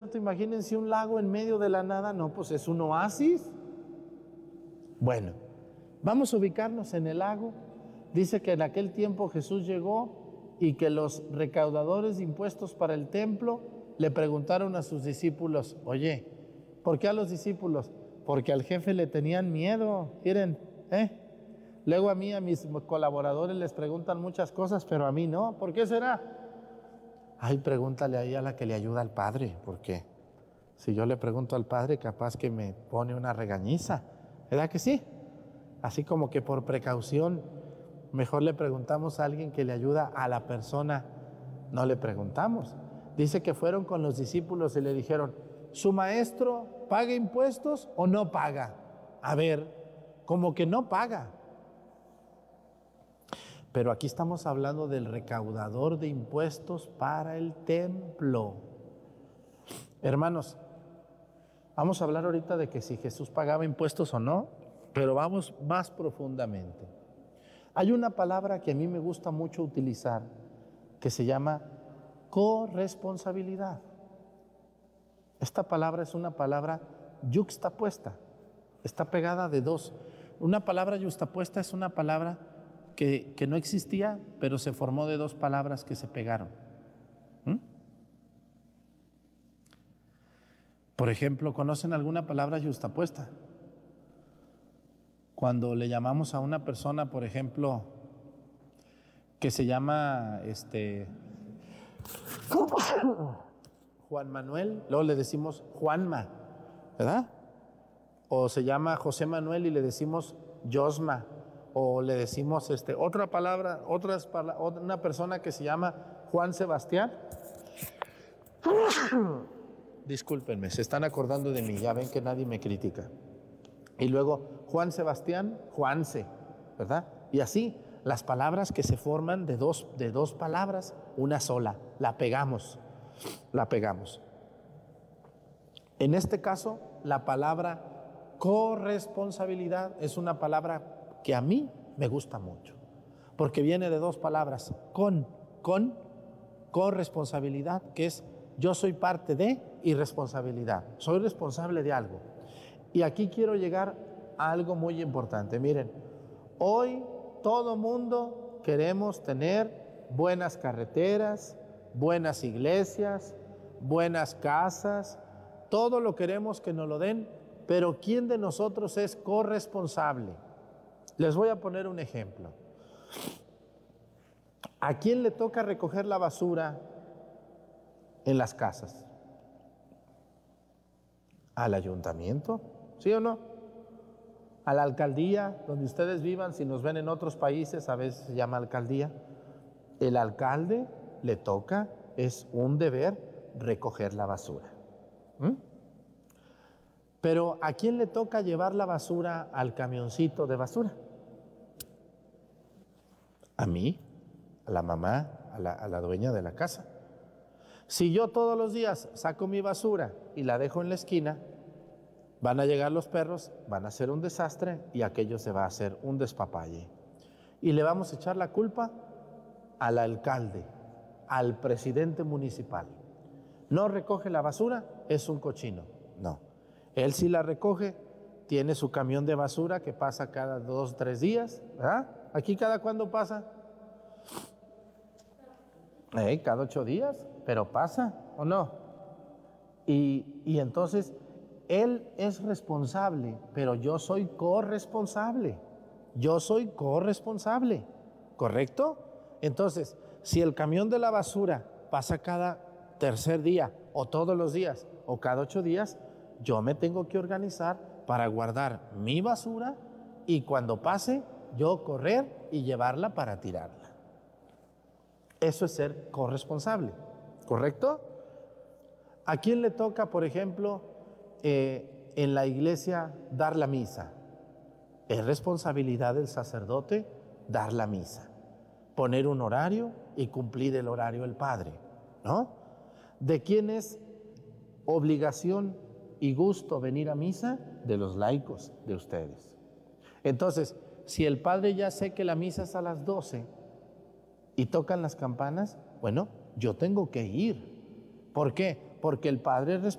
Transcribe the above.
desierto, imagínense un lago en medio de la nada, no, pues es un oasis. Bueno, vamos a ubicarnos en el lago. Dice que en aquel tiempo Jesús llegó y que los recaudadores de impuestos para el templo le preguntaron a sus discípulos, oye, ¿por qué a los discípulos? Porque al jefe le tenían miedo, miren, Luego a mí, a mis colaboradores les preguntan muchas cosas, pero a mí no. ¿Por qué será? Ay, pregúntale ahí a la que le ayuda al padre, porque si yo le pregunto al padre, capaz que me pone una regañiza. ¿Verdad que sí? Así como que por precaución, mejor le preguntamos a alguien que le ayuda a la persona, no le preguntamos. Dice que fueron con los discípulos y le dijeron, ¿su maestro paga impuestos o no paga? A ver, como que no paga. Pero aquí estamos hablando del recaudador de impuestos para el templo. Hermanos, vamos a hablar ahorita de que si Jesús pagaba impuestos o no, pero vamos más profundamente. Hay una palabra que a mí me gusta mucho utilizar que se llama corresponsabilidad. Esta palabra es una palabra yuxtapuesta, está pegada de dos. Una palabra yuxtapuesta es una palabra que no existía, pero se formó de dos palabras que se pegaron. Por ejemplo, ¿conocen alguna palabra yuxtapuesta? Cuando le llamamos a una persona, por ejemplo, que se llama Juan Manuel, luego le decimos Juanma, ¿verdad? O se llama José Manuel y le decimos Josma. O le decimos otra palabra, una persona que se llama Juan Sebastián. Discúlpenme, se están acordando de mí, ya ven que nadie me critica. Y luego Juan Sebastián, Juanse, ¿verdad? Y así, las palabras que se forman de dos palabras, una sola, la pegamos. En este caso, la palabra corresponsabilidad es una palabra que a mí me gusta mucho, porque viene de dos palabras, con responsabilidad, que es yo soy parte de, y responsabilidad, soy responsable de algo. Y aquí quiero llegar a algo muy importante. Miren, hoy todo mundo queremos tener buenas carreteras, buenas iglesias, buenas casas, todo lo queremos que nos lo den, pero ¿quién de nosotros es corresponsable? Les voy a poner un ejemplo. ¿A quién le toca recoger la basura en las casas? ¿Al ayuntamiento? ¿Sí o no? ¿A la alcaldía, donde ustedes vivan? Si nos ven en otros países, a veces se llama alcaldía. El alcalde le toca, es un deber, recoger la basura. Pero ¿a quién le toca llevar la basura al camioncito de basura? A mí, a la mamá, a la dueña de la casa. Si yo todos los días saco mi basura y la dejo en la esquina, van a llegar los perros, van a hacer un desastre y aquello se va a hacer un despapalle. Y le vamos a echar la culpa al alcalde, al presidente municipal. No recoge la basura, es un cochino. No, él sí la recoge, tiene su camión de basura que pasa cada 2 o 3 días, ¿verdad? ¿Aquí cada cuándo pasa? Cada 8 días, pero pasa, ¿o no? Y entonces, él es responsable, pero yo soy corresponsable. ¿Correcto? Entonces, si el camión de la basura pasa cada tercer día, o todos los días, o cada 8 días, yo me tengo que organizar para guardar mi basura y cuando pase, yo correr y llevarla para tirarla. Eso es ser corresponsable, ¿correcto? ¿A quién le toca, por ejemplo, en la iglesia dar la misa? Es responsabilidad del sacerdote dar la misa, poner un horario y cumplir el horario del padre, ¿no? ¿De quién es obligación y gusto venir a misa? De los laicos, de ustedes. Entonces, si el padre ya sé que la misa es a las 12 y tocan las campanas, bueno, yo tengo que ir. ¿Por qué? Porque el padre es